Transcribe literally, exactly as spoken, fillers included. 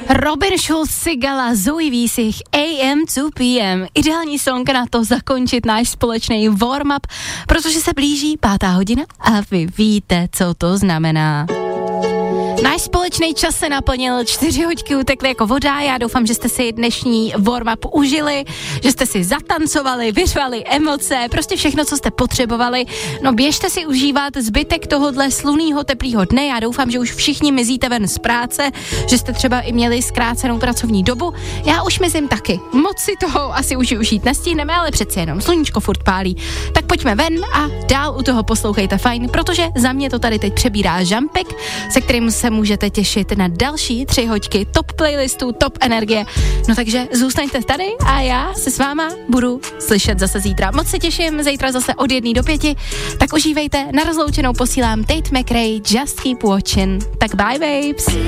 Robin Schulz, Sigala, Zoe Wiesich, A M to P M. Ideální song na to zakončit náš společný warm-up, protože se blíží pátá hodina a vy víte, co to znamená. Náš společný čas se naplnil, čtyři hoďky utekly jako voda, já doufám, že jste si dnešní warm-up užili, že jste si zatancovali, vyřvali emoce, prostě všechno, co jste potřebovali. No běžte si užívat zbytek tohodle slunného teplého dne, já doufám, že už všichni mizíte ven z práce, že jste třeba i měli zkrácenou pracovní dobu, já už mizím taky, moc si toho asi už užít nestihneme, ale přeci jenom sluníčko furt pálí. Tak pojďme ven a dál u toho poslouchejte fajn, protože za mě to tady teď přebírá Žampek, se kterým se můžete těšit na další tři hoďky top playlistů, top energie. No takže zůstaňte tady a já se s váma budu slyšet zase zítra. Moc se těším, zítra zase od jedné do pěti, tak užívejte, na rozloučenou posílám Tate McRae, Just Keep Watching. Tak bye babes.